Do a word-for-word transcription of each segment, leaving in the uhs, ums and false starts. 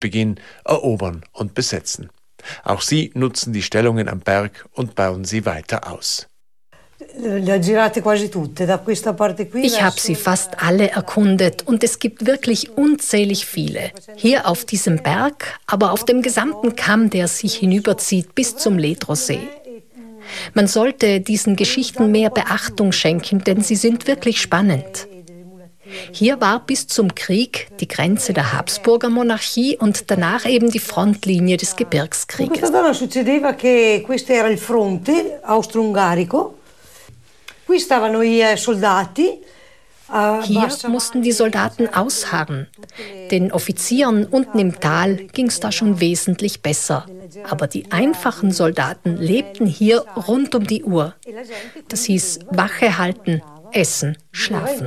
Kriegsbeginn erobern und besetzen. Auch sie nutzen die Stellungen am Berg und bauen sie weiter aus. Ich habe sie fast alle erkundet und es gibt wirklich unzählig viele. Hier auf diesem Berg, aber auf dem gesamten Kamm, der sich hinüberzieht bis zum Ledrosee. Man sollte diesen Geschichten mehr Beachtung schenken, denn sie sind wirklich spannend. Hier war bis zum Krieg die Grenze der Habsburger Monarchie und danach eben die Frontlinie des Gebirgskrieges. Hier mussten die Soldaten ausharren. Den Offizieren unten im Tal ging es da schon wesentlich besser. Aber die einfachen Soldaten lebten hier rund um die Uhr. Das hieß Wache halten, essen, schlafen.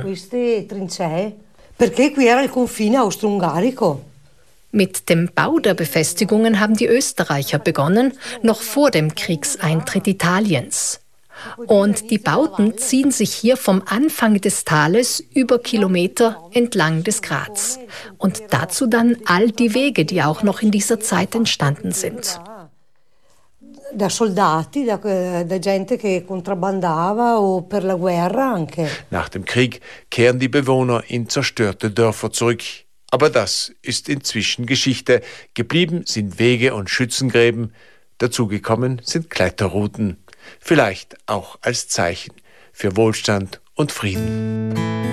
Mit dem Bau der Befestigungen haben die Österreicher begonnen, noch vor dem Kriegseintritt Italiens. Und die Bauten ziehen sich hier vom Anfang des Tales über Kilometer entlang des Grats. Und dazu dann all die Wege, die auch noch in dieser Zeit entstanden sind. Da soldati, da, da gente che contrabbandava o per la guerra anche. Nach dem Krieg kehren die Bewohner in zerstörte Dörfer zurück. Aber das ist inzwischen Geschichte. Geblieben sind Wege und Schützengräben. Dazugekommen sind Kletterrouten. Vielleicht auch als Zeichen für Wohlstand und Frieden.